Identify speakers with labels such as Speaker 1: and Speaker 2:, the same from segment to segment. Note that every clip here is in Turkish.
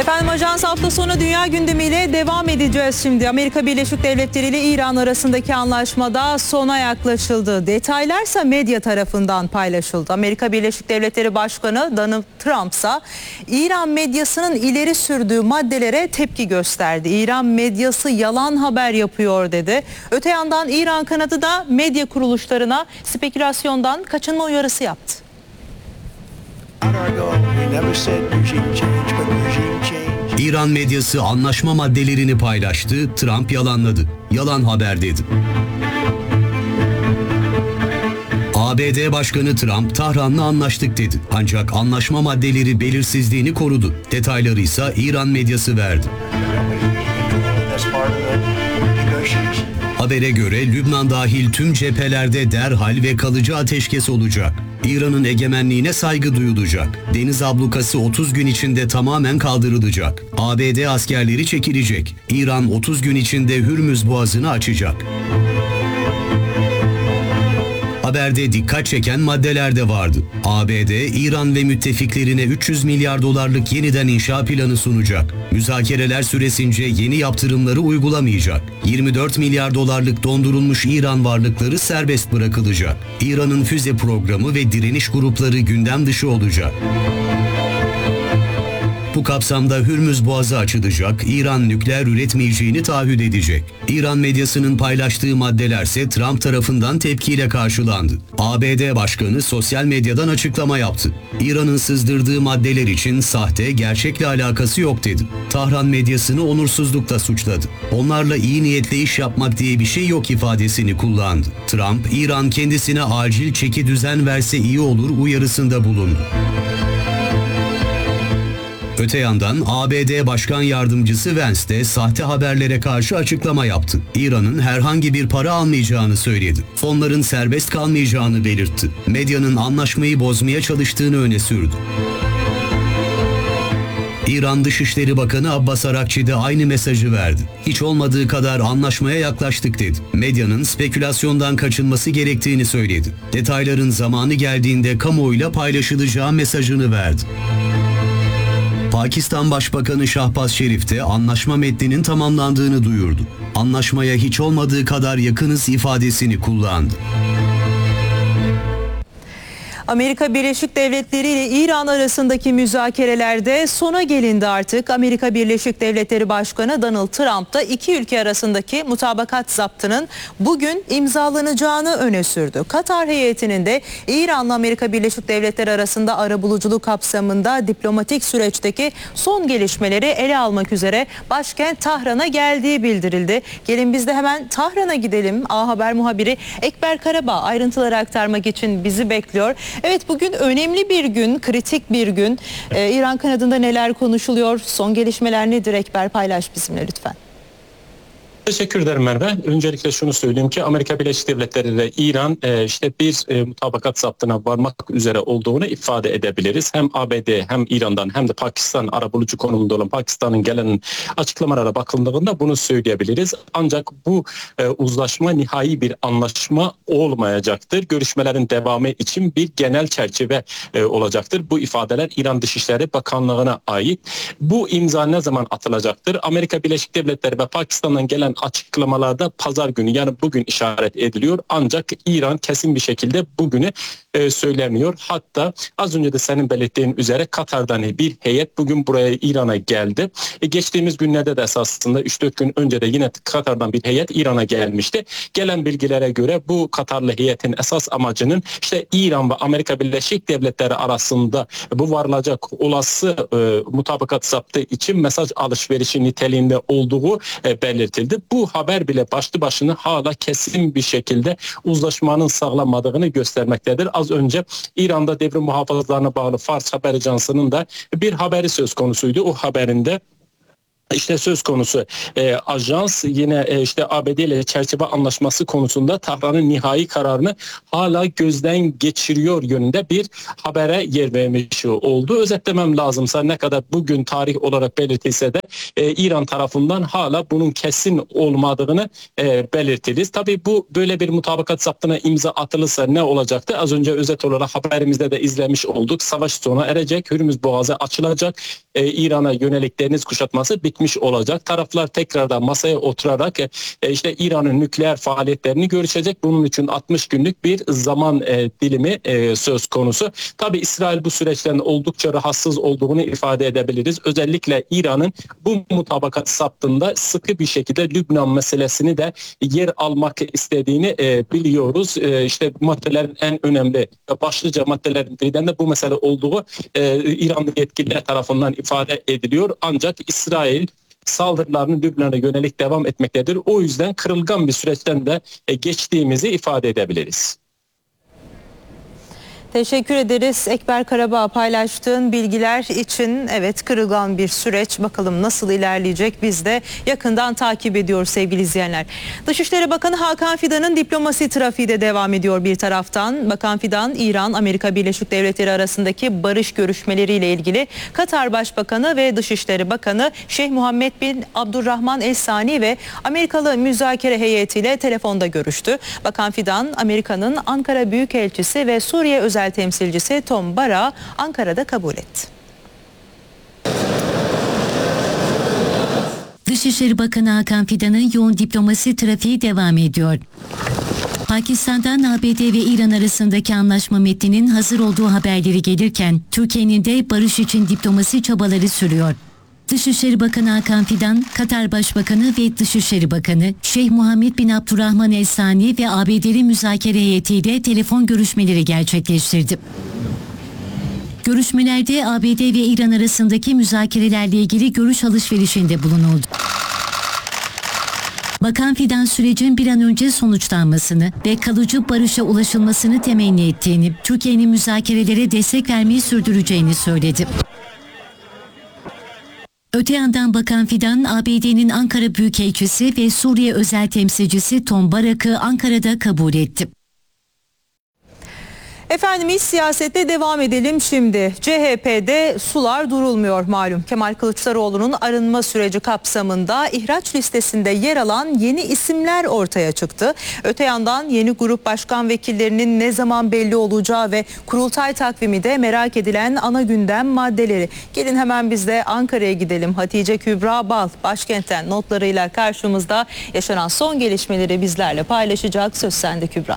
Speaker 1: Efendim Ajans hafta sonu dünya gündemiyle devam edeceğiz şimdi. Amerika Birleşik Devletleri ile İran arasındaki anlaşmada sona yaklaşıldı. Detaylarsa medya tarafından paylaşıldı. Amerika Birleşik Devletleri Başkanı Donald Trump ise İran medyasının ileri sürdüğü maddelere tepki gösterdi. İran medyası yalan haber yapıyor dedi. Öte yandan İran kanadı da medya kuruluşlarına spekülasyondan kaçınma uyarısı yaptı.
Speaker 2: İran medyası anlaşma maddelerini paylaştı, Trump yalanladı. Yalan haber dedi. ABD Başkanı Trump, Tahran'la anlaştık dedi. Ancak anlaşma maddeleri belirsizliğini korudu. Detayları ise İran medyası verdi. Habere göre Lübnan dahil tüm cephelerde derhal ve kalıcı ateşkes olacak. İran'ın egemenliğine saygı duyulacak. Deniz ablukası 30 gün içinde tamamen kaldırılacak. ABD askerleri çekilecek. İran 30 gün içinde Hürmüz Boğazı'nı açacak. Haberde dikkat çeken maddeler de vardı. ABD, İran ve müttefiklerine 300 milyar dolarlık yeniden inşa planı sunacak. Müzakereler süresince yeni yaptırımları uygulamayacak. 24 milyar dolarlık dondurulmuş İran varlıkları serbest bırakılacak. İran'ın füze programı ve direniş grupları gündem dışı olacak. Bu kapsamda Hürmüz Boğazı açılacak, İran nükleer üretmeyeceğini taahhüt edecek. İran medyasının paylaştığı maddelerse Trump tarafından tepkiyle karşılandı. ABD Başkanı sosyal medyadan açıklama yaptı. İran'ın sızdırdığı maddeler için sahte, gerçekle alakası yok dedi. Tahran medyasını onursuzlukla suçladı. Onlarla iyi niyetle iş yapmak diye bir şey yok ifadesini kullandı. Trump, İran kendisine acil çeki düzen verse iyi olur uyarısında bulundu. Öte yandan ABD Başkan Yardımcısı Vance de sahte haberlere karşı açıklama yaptı. İran'ın herhangi bir para almayacağını söyledi. Fonların serbest kalmayacağını belirtti. Medyanın anlaşmayı bozmaya çalıştığını öne sürdü. İran Dışişleri Bakanı Abbas Arakçi de aynı mesajı verdi. Hiç olmadığı kadar anlaşmaya yaklaştık dedi. Medyanın spekülasyondan kaçınması gerektiğini söyledi. Detayların zamanı geldiğinde kamuoyuyla paylaşılacağı mesajını verdi. Pakistan Başbakanı Şahbaz Şerif de anlaşma metninin tamamlandığını duyurdu. Anlaşmaya hiç olmadığı kadar yakınız ifadesini kullandı.
Speaker 1: Amerika Birleşik Devletleri ile İran arasındaki müzakerelerde sona gelindi artık. Amerika Birleşik Devletleri Başkanı Donald Trump da iki ülke arasındaki mutabakat zaptının bugün imzalanacağını öne sürdü. Katar heyetinin de İran'la Amerika Birleşik Devletleri arasında arabuluculuk kapsamında diplomatik süreçteki son gelişmeleri ele almak üzere başkent Tahran'a geldiği bildirildi. Gelin biz de hemen Tahran'a gidelim. A Haber muhabiri Ekber Karabağ ayrıntıları aktarmak için bizi bekliyor. Evet, bugün önemli bir gün, kritik bir gün. İran kanadında neler konuşuluyor? Son gelişmeler nedir? Ekber, paylaş bizimle lütfen.
Speaker 3: Teşekkür ederim Merve. Öncelikle şunu söyleyeyim ki Amerika Birleşik Devletleri ile İran işte bir mutabakat zaptına varmak üzere olduğunu ifade edebiliriz. Hem ABD hem İran'dan hem de Pakistan arabulucu konumunda olan Pakistan'ın gelen açıklamalara bakıldığında bunu söyleyebiliriz. Ancak bu uzlaşma nihai bir anlaşma olmayacaktır. Görüşmelerin devamı için bir genel çerçeve olacaktır. Bu ifadeler İran Dışişleri Bakanlığı'na ait. Bu imza ne zaman atılacaktır? Amerika Birleşik Devletleri ve Pakistan'dan gelen açıklamalarda pazar günü yani bugün işaret ediliyor. Ancak İran kesin bir şekilde bugünü söylemiyor. Hatta az önce de senin belirttiğin üzere Katar'dan bir heyet bugün buraya İran'a geldi. Geçtiğimiz günlerde de esasında 3-4 gün önce de yine Katar'dan bir heyet İran'a gelmişti. Gelen bilgilere göre bu Katarlı heyetin esas amacının işte İran ve Amerika Birleşik Devletleri arasında bu varılacak olası mutabakat zaptı için mesaj alışverişi niteliğinde olduğu belirtildi. Bu haber bile başlı başına hala kesin bir şekilde uzlaşmanın sağlanmadığını göstermektedir. Az önce İran'da devrim muhafızlarına bağlı Fars Haber Ajansı'nın da bir haberi söz konusuydu. O haberinde İşte söz konusu ajans yine işte ABD ile çerçeve anlaşması konusunda Tahran'ın nihai kararını hala gözden geçiriyor yönünde bir habere yer vermiş oldu. Özetlemem lazımsa ne kadar bugün tarih olarak belirtilse de İran tarafından hala bunun kesin olmadığını belirtiriz. Tabii bu böyle bir mutabakat zaptına imza atılırsa ne olacaktı? Az önce özet olarak haberimizde de izlemiş olduk. Savaş sona erecek, Hürmüz Boğazı açılacak. İran'a yönelik deniz kuşatması bitmiş olacak. Taraflar tekrardan masaya oturarak işte İran'ın nükleer faaliyetlerini görüşecek. Bunun için 60 günlük bir zaman dilimi söz konusu. Tabii İsrail bu süreçten oldukça rahatsız olduğunu ifade edebiliriz. Özellikle İran'ın bu mutabakat saptında sıkı bir şekilde Lübnan meselesini de yer almak istediğini biliyoruz. İşte maddelerin en önemli başlıca maddelerinden de bu mesele olduğu İranlı yetkililer tarafından ifade ediliyor. Ancak İsrail saldırılarını Lübnan'a yönelik devam etmektedir. O yüzden kırılgan bir süreçten de geçtiğimizi ifade edebiliriz.
Speaker 1: Teşekkür ederiz Ekber Karabağ, paylaştığın bilgiler için. Evet, kırılgan bir süreç. Bakalım nasıl ilerleyecek, biz de yakından takip ediyoruz sevgili izleyenler. Dışişleri Bakanı Hakan Fidan'ın diplomasi trafiği de devam ediyor bir taraftan. Bakan Fidan, İran, Amerika Birleşik Devletleri arasındaki barış görüşmeleriyle ilgili Katar Başbakanı ve Dışişleri Bakanı Şeyh Muhammed bin Abdurrahman El Sani ve Amerikalı müzakere heyetiyle telefonda görüştü. Bakan Fidan, Amerika'nın Ankara Büyükelçisi ve Suriye Özel Temsilcisi Tom Barra Ankara'da kabul etti.
Speaker 4: Dışişleri Bakanı Hakan Fidan'ın yoğun diplomasi trafiği devam ediyor. Pakistan'dan ABD ve İran arasındaki anlaşma metninin hazır olduğu haberleri gelirken Türkiye'nin de barış için diplomasi çabaları sürüyor. Dışişleri Bakanı Hakan Fidan, Katar Başbakanı ve Dışişleri Bakanı Şeyh Muhammed bin Abdurrahman El Sani ve ABD'li müzakere heyetiyle telefon görüşmeleri gerçekleştirdi. Görüşmelerde ABD ve İran arasındaki müzakerelerle ilgili görüş alışverişinde bulunuldu. Bakan Fidan, sürecin bir an önce sonuçlanmasını ve kalıcı barışa ulaşılmasını temenni ettiğini, Türkiye'nin müzakerelere destek vermeyi sürdüreceğini söyledi. Öte yandan Bakan Fidan, ABD'nin Ankara Büyükelçisi ve Suriye Özel Temsilcisi Tom Barrak'ı Ankara'da kabul etti.
Speaker 1: Efendim, iç siyasette devam edelim şimdi. CHP'de sular durulmuyor malum. Kemal Kılıçdaroğlu'nun arınma süreci kapsamında ihraç listesinde yer alan yeni isimler ortaya çıktı. Öte yandan yeni grup başkan vekillerinin ne zaman belli olacağı ve kurultay takvimi de merak edilen ana gündem maddeleri. Gelin hemen biz de Ankara'ya gidelim. Hatice Kübra Bal başkentten notlarıyla karşımızda, yaşanan son gelişmeleri bizlerle paylaşacak. Söz sende Kübra.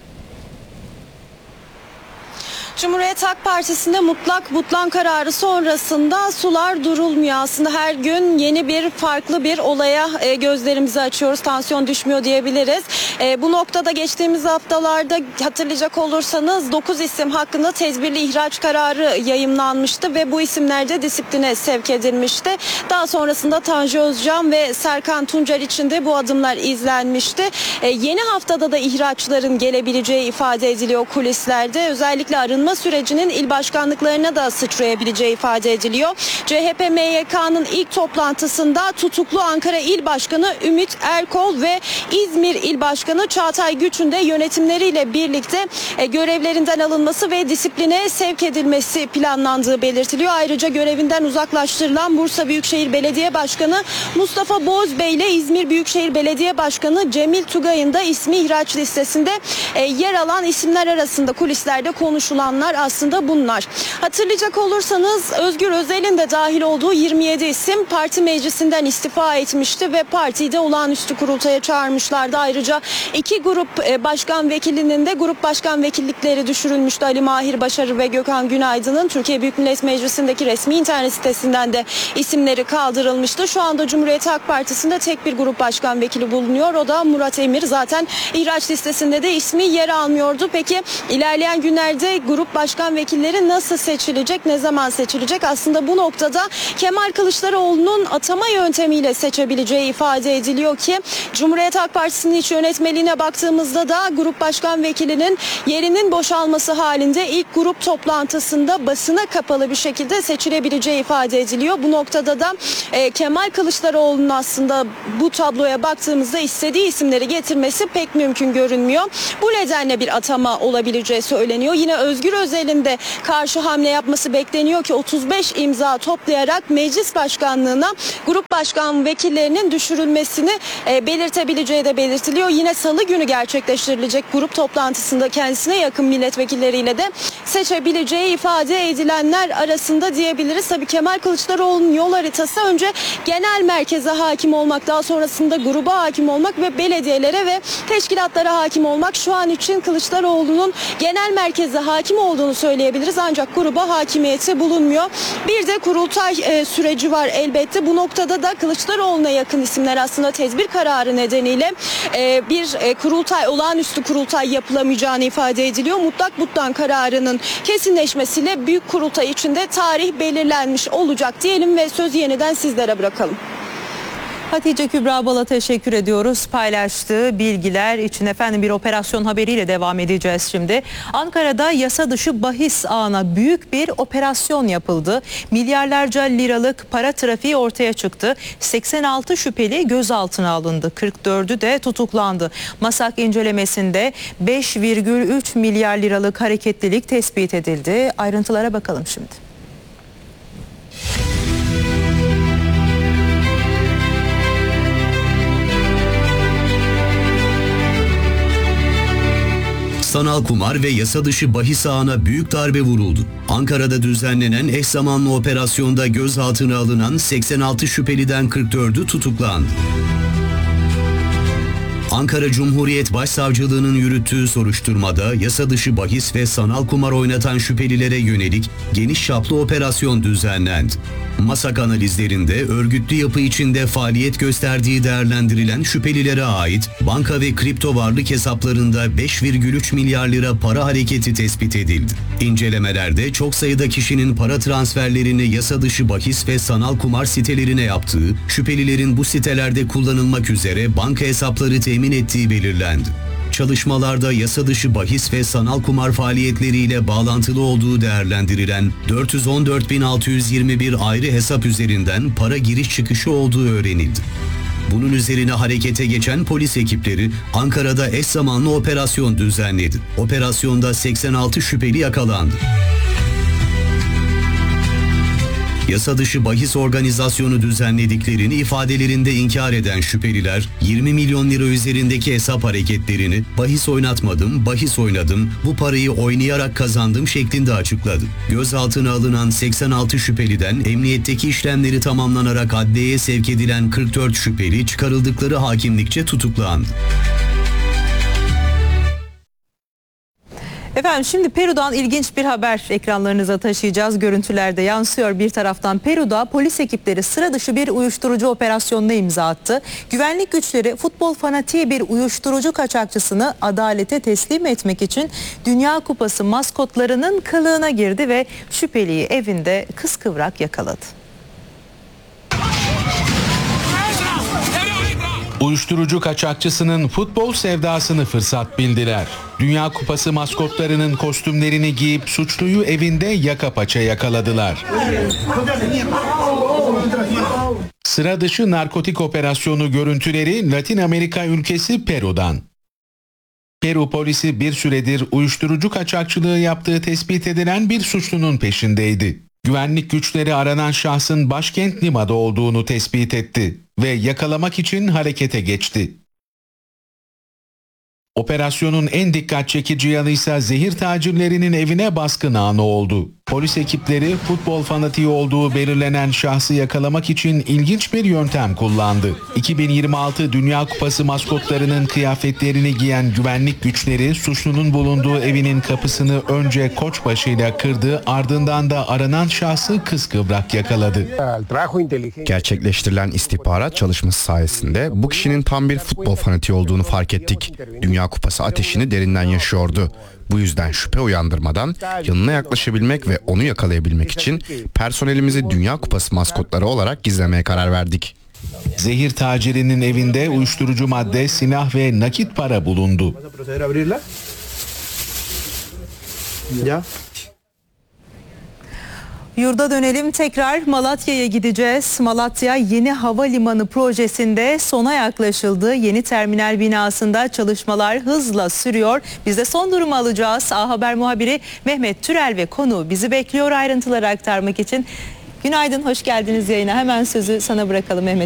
Speaker 5: Cumhuriyet Halk Partisi'nde mutlak butlan kararı sonrasında sular durulmuyor. Aslında her gün yeni bir farklı bir olaya gözlerimizi açıyoruz. Tansiyon düşmüyor diyebiliriz. Bu noktada geçtiğimiz haftalarda hatırlayacak olursanız 9 isim hakkında tedbirli ihraç kararı yayımlanmıştı ve bu isimler de disipline sevk edilmişti. Daha sonrasında Tanju Özcan ve Serkan Tuncer için de bu adımlar izlenmişti. Yeni haftada da ihraçların gelebileceği ifade ediliyor kulislerde. Özellikle arınma sürecinin il başkanlıklarına da sıçrayabileceği ifade ediliyor. CHP MYK'nın ilk toplantısında tutuklu Ankara İl Başkanı Ümit Erkol ve İzmir İl Başkanı Çağatay Güç'ün de yönetimleriyle birlikte görevlerinden alınması ve disipline sevk edilmesi planlandığı belirtiliyor. Ayrıca görevinden uzaklaştırılan Bursa Büyükşehir Belediye Başkanı Mustafa Bozbey ile İzmir Büyükşehir Belediye Başkanı Cemil Tugay'ın da ismi ihraç listesinde yer alan isimler arasında kulislerde konuşulanlar aslında bunlar. Hatırlayacak olursanız Özgür Özel'in de dahil olduğu 27 isim parti meclisinden istifa etmişti ve partiyi de olağanüstü kurultaya çağırmışlardı. Ayrıca iki grup başkan vekilinin de grup başkan vekillikleri düşürülmüştü. Ali Mahir Başarı ve Gökhan Günaydın'ın Türkiye Büyük Millet Meclisi'ndeki resmi internet sitesinden de isimleri kaldırılmıştı. Şu anda Cumhuriyet Halk Partisi'nde tek bir grup başkan vekili bulunuyor. O da Murat Emir. Zaten ihraç listesinde de ismi yer almıyordu. Peki ilerleyen günlerde grup başkan vekilleri nasıl seçilecek, ne zaman seçilecek? Aslında bu noktada Kemal Kılıçdaroğlu'nun atama yöntemiyle seçebileceği ifade ediliyor ki Cumhuriyet Halk Partisi'nin iç yönetmeliğine baktığımızda da grup başkan vekilinin yerinin boşalması halinde ilk grup toplantısında basına kapalı bir şekilde seçilebileceği ifade ediliyor. Bu noktada da Kemal Kılıçdaroğlu'nun aslında bu tabloya baktığımızda istediği isimleri getirmesi pek mümkün görünmüyor. Bu nedenle bir atama olabileceği söyleniyor. Yine Özgür özelinde karşı hamle yapması bekleniyor ki 35 imza toplayarak meclis başkanlığına grup başkan vekillerinin düşürülmesini belirtebileceği de belirtiliyor. Yine salı günü gerçekleştirilecek grup toplantısında kendisine yakın milletvekilleriyle de seçebileceği ifade edilenler arasında diyebiliriz. Tabii Kemal Kılıçdaroğlu'nun yol haritası önce genel merkeze hakim olmak, daha sonrasında gruba hakim olmak ve belediyelere ve teşkilatlara hakim olmak. Şu an için Kılıçdaroğlu'nun genel merkeze hakim olduğunu söyleyebiliriz ancak gruba hakimiyeti bulunmuyor. Bir de kurultay süreci var elbette. Bu noktada da Kılıçdaroğlu'na yakın isimler aslında tedbir kararı nedeniyle bir kurultay, olağanüstü kurultay yapılamayacağını ifade ediliyor. Mutlak butlan kararının kesinleşmesiyle büyük kurultay içinde tarih belirlenmiş olacak diyelim ve sözü yeniden sizlere bırakalım.
Speaker 1: Hatice Kübra Bal'a teşekkür ediyoruz. Paylaştığı bilgiler için efendim bir operasyon haberiyle devam edeceğiz şimdi. Ankara'da yasa dışı bahis ağına büyük bir operasyon yapıldı. Milyarlarca liralık para trafiği ortaya çıktı. 86 şüpheli gözaltına alındı. 44'ü de tutuklandı. Masak incelemesinde 5,3 milyar liralık hareketlilik tespit edildi. Ayrıntılara bakalım şimdi.
Speaker 2: Sanal kumar ve yasa dışı bahis ağına büyük darbe vuruldu. Ankara'da düzenlenen eş zamanlı operasyonda gözaltına alınan 86 şüpheliden 44'ü tutuklandı. Ankara Cumhuriyet Başsavcılığı'nın yürüttüğü soruşturmada yasa dışı bahis ve sanal kumar oynatan şüphelilere yönelik geniş çaplı operasyon düzenlendi. Masak analizlerinde örgütlü yapı içinde faaliyet gösterdiği değerlendirilen şüphelilere ait banka ve kripto varlık hesaplarında 5,3 milyar lira para hareketi tespit edildi. İncelemelerde çok sayıda kişinin para transferlerini yasa dışı bahis ve sanal kumar sitelerine yaptığı, şüphelilerin bu sitelerde kullanılmak üzere banka hesapları temin ettiği belirlendi. Çalışmalarda yasa dışı bahis ve sanal kumar faaliyetleriyle bağlantılı olduğu değerlendirilen 414.621 ayrı hesap üzerinden para giriş çıkışı olduğu öğrenildi. Bunun üzerine harekete geçen polis ekipleri Ankara'da eş zamanlı operasyon düzenledi. Operasyonda 86 şüpheli yakalandı. Yasa dışı bahis organizasyonu düzenlediklerini ifadelerinde inkar eden şüpheliler 20 milyon lira üzerindeki hesap hareketlerini bahis oynatmadım, bahis oynadım, bu parayı oynayarak kazandım şeklinde açıkladı. Gözaltına alınan 86 şüpheliden emniyetteki işlemleri tamamlanarak adliyeye sevk edilen 44 şüpheli çıkarıldıkları hakimlikçe tutuklandı.
Speaker 1: Efendim şimdi Peru'dan ilginç bir haber ekranlarınıza taşıyacağız. Görüntülerde yansıyor. Bir taraftan Peru'da polis ekipleri sıra dışı bir uyuşturucu operasyonuna imza attı. Güvenlik güçleri futbol fanatiği bir uyuşturucu kaçakçısını adalete teslim etmek için Dünya Kupası maskotlarının kılığına girdi ve şüpheliyi evinde kıskıvrak yakaladı.
Speaker 6: Uyuşturucu kaçakçısının futbol sevdasını fırsat bildiler. Dünya Kupası maskotlarının kostümlerini giyip suçluyu evinde yaka paça yakaladılar. Sıra dışı narkotik operasyonu görüntüleri Latin Amerika ülkesi Peru'dan. Peru polisi bir süredir uyuşturucu kaçakçılığı yaptığı tespit edilen bir suçlunun peşindeydi. Güvenlik güçleri aranan şahsın başkent Lima'da olduğunu tespit etti ve yakalamak için harekete geçti. Operasyonun en dikkat çekici yanı ise zehir tacirlerinin evine baskın anı oldu. Polis ekipleri futbol fanatiği olduğu belirlenen şahsı yakalamak için ilginç bir yöntem kullandı. 2026 Dünya Kupası maskotlarının kıyafetlerini giyen güvenlik güçleri suçlunun bulunduğu evinin kapısını önce koçbaşıyla kırdı, ardından da aranan şahsı kıskıvrak yakaladı.
Speaker 7: Gerçekleştirilen istihbarat çalışması sayesinde bu kişinin tam bir futbol fanatiği olduğunu fark ettik. Dünya Kupası ateşini derinden yaşıyordu. Bu yüzden şüphe uyandırmadan yanına yaklaşabilmek ve onu yakalayabilmek için personelimizi Dünya Kupası maskotları olarak gizlemeye karar verdik.
Speaker 6: Zehir tacirinin evinde uyuşturucu madde, silah ve nakit para bulundu.
Speaker 1: Yurda dönelim, tekrar Malatya'ya gideceğiz. Malatya Yeni Havalimanı projesinde sona yaklaşıldı. Yeni terminal binasında çalışmalar hızla sürüyor. Biz de son durumu alacağız. A Haber muhabiri Mehmet Türel ve konuğu bizi bekliyor ayrıntıları aktarmak için. Günaydın, hoş geldiniz yayına. Hemen sözü sana bırakalım Mehmet.